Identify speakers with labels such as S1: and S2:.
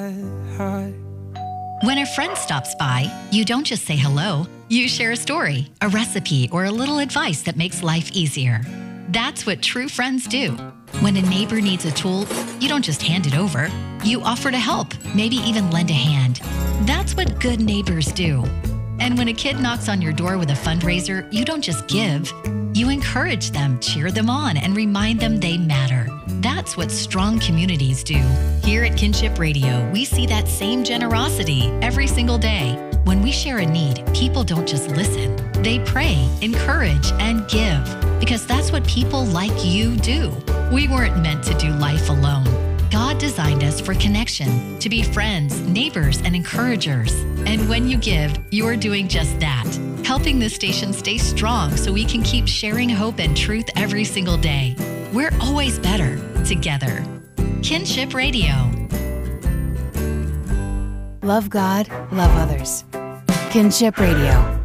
S1: heart.
S2: When a friend stops by, you don't just say hello. You share a story, a recipe, or a little advice that makes life easier. That's what true friends do. When a neighbor needs a tool, you don't just hand it over. You offer to help, maybe even lend a hand. That's what good neighbors do. And when a kid knocks on your door with a fundraiser, you don't just give. You encourage them, cheer them on, and remind them they matter. That's what strong communities do. Here at Kinship Radio, we see that same generosity every single day. When we share a need, people don't just listen. They pray, encourage, and give. Because that's what people like you do. We weren't meant to do life alone. God designed us for connection, to be friends, neighbors, and encouragers. And when you give, you're doing just that, helping this station stay strong so we can keep sharing hope and truth every single day. We're always better together. Kinship Radio.
S3: Love God, love others. Kinship Radio.